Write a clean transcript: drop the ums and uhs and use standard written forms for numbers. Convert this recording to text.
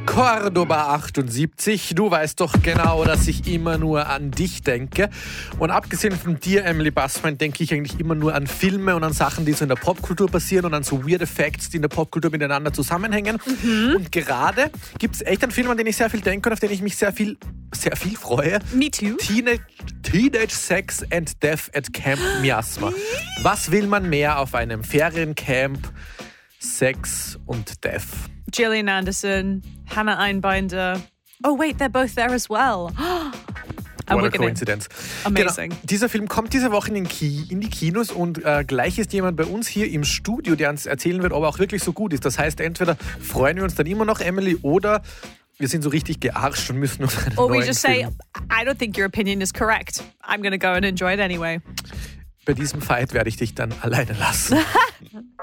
Cordoba 78, du weißt doch genau, dass ich immer nur an dich denke. Und abgesehen von dir, Emily Bassmann, denke ich eigentlich immer nur an Filme und an Sachen, die so in der Popkultur passieren und an so weird Facts, die in der Popkultur miteinander zusammenhängen. Und gerade gibt es echt einen Film, an den ich sehr viel denke und auf den ich mich sehr viel freue. Me too. Teenage Sex and Death at Camp Miasma. Was will man mehr auf einem Feriencamp? Sex und Death. Gillian Anderson, Hannah Einbinder. Oh wait, they're both there as well. What a coincidence. Amazing. Genau. Dieser Film kommt diese Woche in die Kinos und gleich ist jemand bei uns hier im Studio, der uns erzählen wird, ob er auch wirklich so gut ist. Das heißt, entweder freuen wir uns dann immer noch, Emily, oder wir sind so richtig gearscht und müssen uns einen Or neuen we just Film. say, I don't think your opinion is correct. I'm going to go and enjoy it anyway. Bei diesem Fight werde ich dich dann alleine lassen.